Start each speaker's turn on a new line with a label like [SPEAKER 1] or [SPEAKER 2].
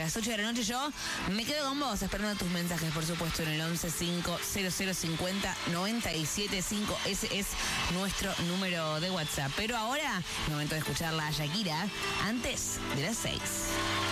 [SPEAKER 1] las 8 de la noche. Yo me quedo con vos, esperando tus mensajes, por supuesto, en el 11505097.5. Ese es nuestro número de WhatsApp. Pero ahora, es momento de escucharla a Shakira antes de las 6.